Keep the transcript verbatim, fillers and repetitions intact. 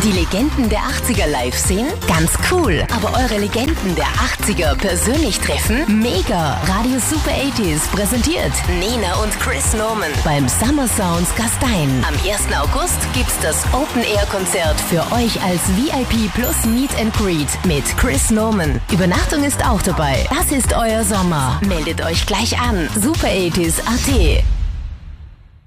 Die Legenden der achtziger live sehen? Ganz cool. Aber eure Legenden der achtziger persönlich treffen? Mega. Radio Super achtziger präsentiert Nena und Chris Norman beim Summer Sounds Gastein. Am ersten August gibt's das Open-Air-Konzert für euch als V I P plus Meet and Greet mit Chris Norman. Übernachtung ist auch dabei. Das ist euer Sommer. Meldet euch gleich an. Super achtziger punkt at.